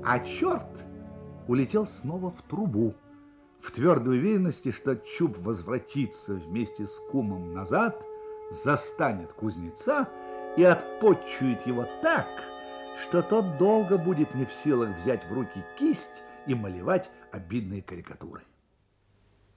А черт улетел снова в трубу, в твердой уверенности, что Чуб возвратится вместе с кумом назад, застанет кузнеца и отпотчует его так, что тот долго будет не в силах взять в руки кисть и малевать обидные карикатуры.